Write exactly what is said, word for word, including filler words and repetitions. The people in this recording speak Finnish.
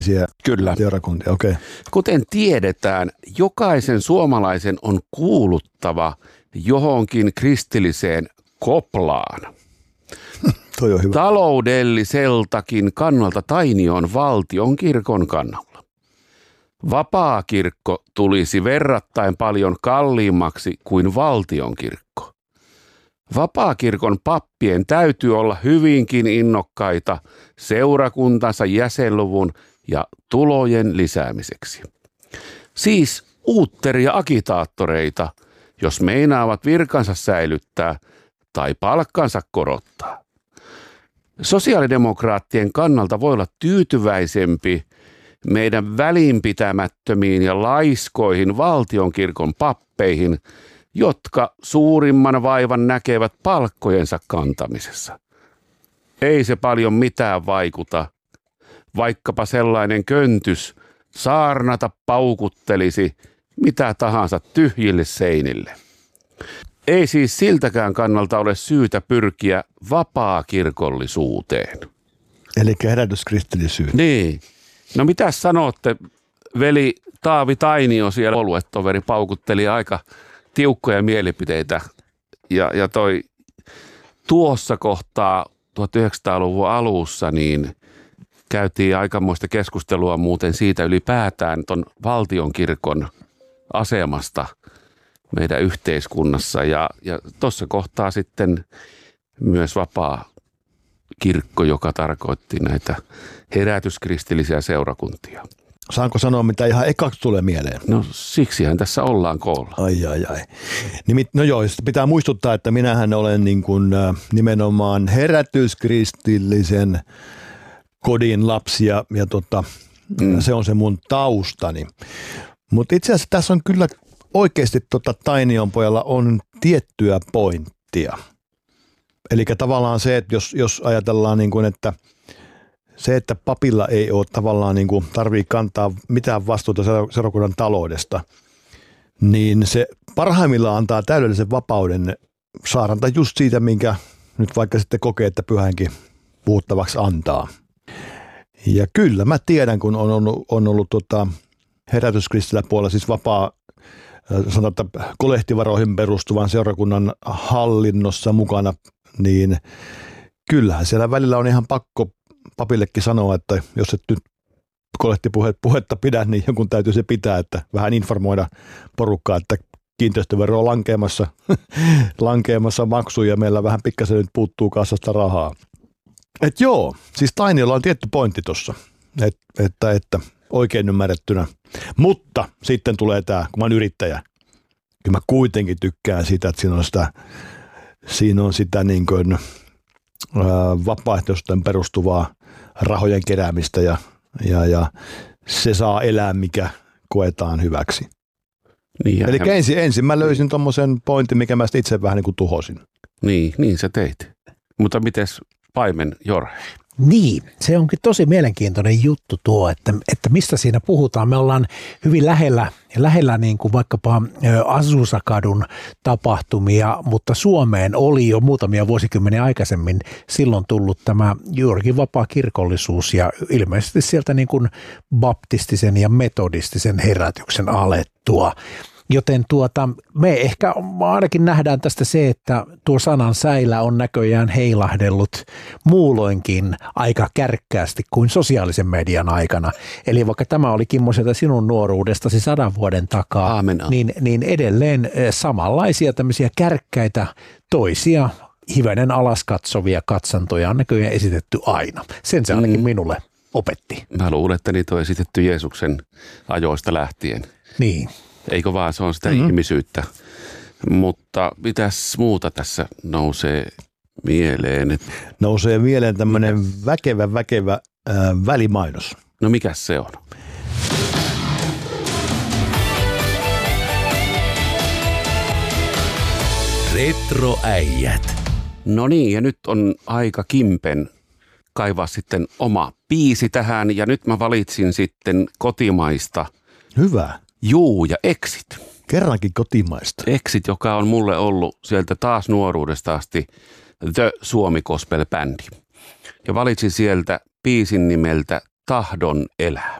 Kyllä. Seurakuntia, okei. Okay. Kuten tiedetään, jokaisen suomalaisen on kuuluttava johonkin kristilliseen koplaan. Toi on hyvä. Taloudelliseltakin kannalta Tainio on valtion kirkon kannalla. Vapaakirkko tulisi verrattain paljon kalliimmaksi kuin valtion kirkko. Vapaakirkon pappien täytyy olla hyvinkin innokkaita seurakuntansa jäsenluvun ja tulojen lisäämiseksi. Siis uutteria agitaattoreita, jos meinaavat virkansa säilyttää tai palkkansa korottaa. Sosiaalidemokraattien kannalta voi olla tyytyväisempi meidän välinpitämättömiin ja laiskoihin valtionkirkon pappeihin, jotka suurimman vaivan näkevät palkkojensa kantamisessa. Ei se paljon mitään vaikuta, vaikkapa sellainen köntys saarnata paukuttelisi mitä tahansa tyhjille seinille. Ei siis siltäkään kannalta ole syytä pyrkiä vapaakirkollisuuteen. Eli herätyskristillisyyteen. Niin. No mitäs sanotte, veli Taavi Tainio siellä puoluetoveri paukutteli aika tiukkoja mielipiteitä ja, ja toi tuossa kohtaa tuhatyhdeksänsataaluvun alussa niin käytiin aikamoista keskustelua muuten siitä ylipäätään ton valtionkirkon asemasta meidän yhteiskunnassa ja, ja tuossa kohtaa sitten myös vapaa kirkko, joka tarkoitti näitä herätyskristillisiä seurakuntia. Saanko sanoa, mitä ihan ekaksi tulee mieleen? No siksihän tässä ollaan koolla. Ai ai ai. Nimit, no joo, pitää muistuttaa, että minähän olen niin kuin, äh, nimenomaan herätyskristillisen kodin lapsi ja, ja tota, mm. se on se mun taustani. Mutta itse asiassa tässä on kyllä oikeasti tota, Tainion pojalla on tiettyä pointtia. Eli tavallaan se, että jos, jos ajatellaan niin kuin, että se, että papilla ei ole tavallaan niin kuin tarvitse kantaa mitään vastuuta seurakunnan taloudesta, niin se parhaimmillaan antaa täydellisen vapauden saaranta just siitä, minkä nyt vaikka sitten kokee, että pyhänkin puhuttavaksi antaa. Ja kyllä mä tiedän, kun on ollut, on ollut tota herätyskristillä puolella siis vapaa, sanotaan, että kolehtivaroihin perustuvan seurakunnan hallinnossa mukana, niin kyllähän siellä välillä on ihan pakko papillekin sanoa, että jos et nyt kolehtipuhetta pidä, niin jonkun täytyy se pitää, että vähän informoida porukkaa, että kiinteistövero on lankeamassa, lankeamassa maksuja ja meillä vähän pikkasen nyt puuttuu kassasta rahaa. Et joo, siis Tainiolla on tietty pointti tuossa, et, että, että oikein ymmärrettynä. Mutta sitten tulee tämä, kun mä oon yrittäjä, kyllä mä kuitenkin tykkään sitä, että siinä on sitä, siinä on sitä niin kuin, ää, vapaaehtoisten perustuvaa rahojen keräämistä ja, ja, ja se saa elää, mikä koetaan hyväksi. Niin, eli hän... ensin, ensin mä löysin tommosen pointin, mikä mä itse vähän niin kuin tuhosin. Niin, niin sä teit. Mutta mites paimen Jorge? Niin, se onkin tosi mielenkiintoinen juttu tuo, että, että mistä siinä puhutaan. Me ollaan hyvin lähellä, lähellä niin kuin vaikkapa Azusakadun tapahtumia, mutta Suomeen oli jo muutamia vuosikymmeniä aikaisemmin silloin tullut tämä juurikin vapaa kirkollisuus ja ilmeisesti sieltä niin kuin baptistisen ja metodistisen herätyksen alettua. Joten tuota, me ehkä ainakin nähdään tästä se, että tuo sanan säilä on näköjään heilahdellut muulloinkin aika kärkkäästi kuin sosiaalisen median aikana. Eli vaikka tämä oli Kimmo sieltä sinun nuoruudestasi sadan vuoden takaa, Aamen. niin, niin edelleen samanlaisia tämmöisiä kärkkäitä toisia hivenen alas katsovia katsantoja on näköjään esitetty aina. Sen se ainakin mm. minulle opetti. Mä luulen, että niitä on esitetty Jeesuksen ajoista lähtien. Niin. Eikö vaan, se on sitä mm-hmm. ihmisyyttä. Mutta mitäs muuta tässä nousee mieleen? Nousee mieleen tämmöinen väkevä, väkevä äh, välimainos. No mikäs se on? Retroäijät. No niin, ja nyt on aika Kimpen kaivaa sitten oma biisi tähän. Ja nyt mä valitsin sitten kotimaista. Hyvä. Juu, ja Exit. Kerrankin kotimaista. Exit, joka on mulle ollut sieltä taas nuoruudesta asti The Suomi Gospel-bändi. Ja valitsin sieltä biisin nimeltä tahdon elää.